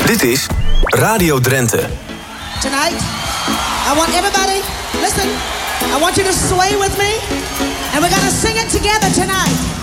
Dit is Radio Drenthe. Tonight, I want everybody, listen, I want you to sway with me, and we're gonna sing it together tonight.